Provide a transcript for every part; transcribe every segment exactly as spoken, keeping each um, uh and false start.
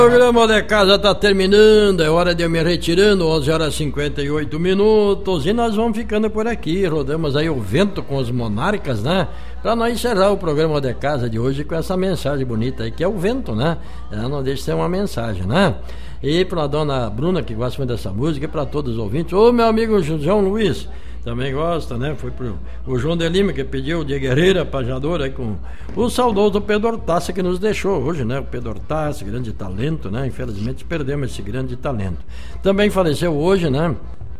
O programa de casa está terminando, é hora de eu me retirando, onze horas e cinquenta e oito minutos, e nós vamos ficando por aqui. Rodamos aí o vento com os monarcas, né? Para nós encerrar o programa de casa de hoje com essa mensagem bonita aí, que é o vento, né? Ela não deixa de ser uma mensagem, né? E para a dona Bruna, que gosta muito dessa música, e para todos os ouvintes. Ô, meu amigo João Luiz, também gosta, né? Foi pro o João de Lima, que pediu de Guerreira, pajador, aí com o saudoso Pedro Hortaça, que nos deixou hoje, né? O Pedro Hortaça, grande talento, né? Infelizmente perdemos esse grande talento. Também faleceu hoje, né?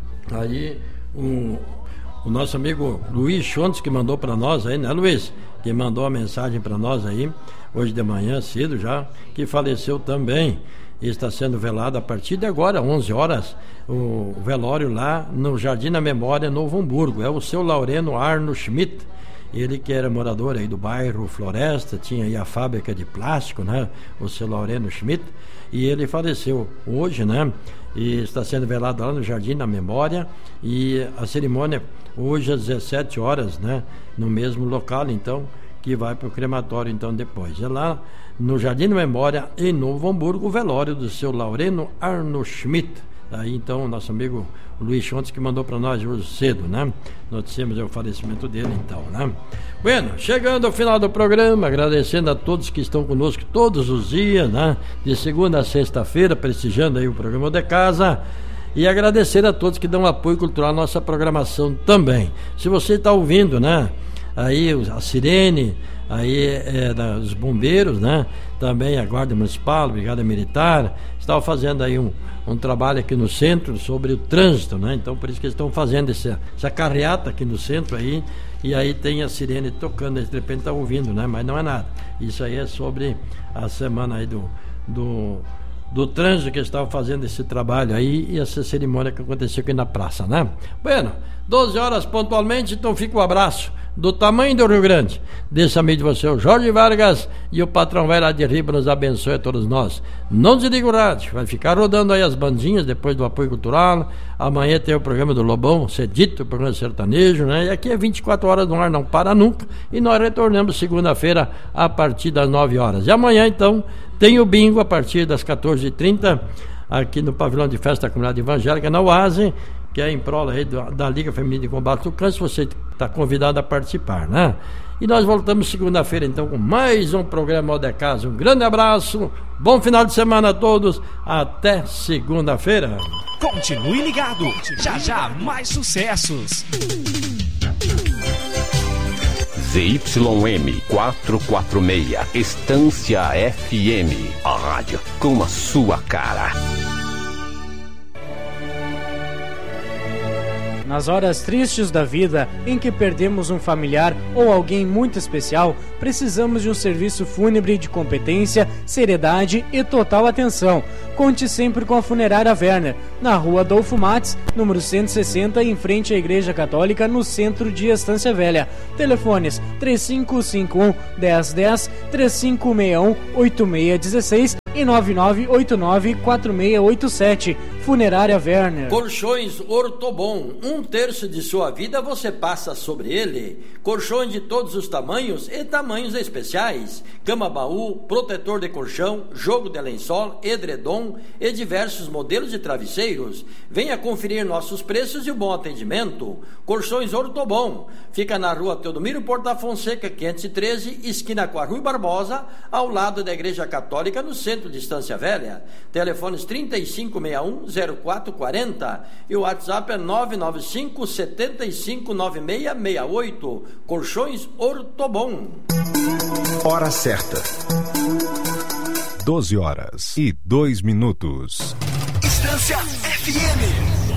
Aí o, o nosso amigo Luiz Chontes, que mandou para nós aí, né, Luiz? Que mandou a mensagem para nós aí, hoje de manhã cedo já, que faleceu também. E está sendo velado a partir de agora, onze horas, o velório lá no Jardim da Memória, Novo Hamburgo. É o seu Laureno Arno Schmidt, ele que era morador aí do bairro Floresta, tinha aí a fábrica de plástico, né? O seu Laureno Schmidt, e ele faleceu hoje, né? E está sendo velado lá no Jardim da Memória, e a cerimônia hoje às dezessete horas, né? No mesmo local, então, que vai para o crematório então depois. É lá no Jardim da Memória, em Novo Hamburgo, o velório do seu Laureno Arno Schmidt. Aí então o nosso amigo Luiz Chontes, que mandou para nós hoje cedo, né? Noticiamos o falecimento dele então, né? Bueno, chegando ao final do programa, agradecendo a todos que estão conosco todos os dias, né? De segunda a sexta-feira, prestigiando aí o programa de casa. E agradecer a todos que dão apoio cultural à nossa programação também. Se você está ouvindo, né? Aí a sirene, aí é, da, os bombeiros, né? Também a Guarda Municipal, a Brigada Militar, estão fazendo aí um, um trabalho aqui no centro sobre o trânsito, né? Então por isso que eles estão fazendo essa, essa carreata aqui no centro aí, e aí tem a sirene tocando, de repente está ouvindo, né? Mas não é nada. Isso aí é sobre a semana aí do, do, do trânsito, que eles estavam fazendo esse trabalho aí, e essa cerimônia que aconteceu aqui na praça, né? Bueno, doze horas pontualmente, então fica o abraço do tamanho do Rio Grande, desse amigo de você, o Jorge Vargas, e o patrão vai lá de Riba nos abençoe a todos nós. Não desliga o rádio, vai ficar rodando aí as bandinhas depois do apoio cultural. Amanhã tem o programa do Lobão Cedito, o programa sertanejo, né? E aqui é vinte e quatro horas no ar, não para nunca, e nós retornamos segunda-feira a partir das nove horas. E amanhã então tem o bingo a partir das quatorze e trinta aqui no pavilhão de festa da comunidade evangélica na Oase, que é em prol aí da, da Liga Feminina de Combate ao Câncer. Você está convidado a participar, né? E nós voltamos segunda-feira então com mais um programa de casa. Um grande abraço, bom final de semana a todos, até segunda-feira. Continue ligado, já já mais sucessos. Z Y M quatrocentos e quarenta e seis, Estância F M, a rádio com a sua cara. Nas horas tristes da vida, em que perdemos um familiar ou alguém muito especial, precisamos de um serviço fúnebre de competência, seriedade e total atenção. Conte sempre com a Funerária Werner, na rua Adolfo Mates, número cento e sessenta, em frente à Igreja Católica, no centro de Estância Velha. Telefones três cinco cinco um, um zero um zero, três cinco seis um, oito seis um seis e nove nove oito nove, quatro seis oito sete. Funerária Werner. Colchões Ortobon, um terço de sua vida você passa sobre ele. Colchões de todos os tamanhos e tamanhos especiais. Cama-baú, protetor de colchão, jogo de lençol, edredom e diversos modelos de travesseiros. Venha conferir nossos preços e o bom atendimento. Colchões Ortobon. Fica na rua Teodomiro Porta Fonseca, quinhentos e treze, esquina com a Rui Barbosa, ao lado da Igreja Católica, no centro de Estância Velha. Telefones trinta e cinco sessenta e um, zero quatro quarenta e o WhatsApp é nove nove cinco, sete cinco nove seis seis oito. Colchões Ortobon. Hora certa. doze horas e dois minutos. Estância F M.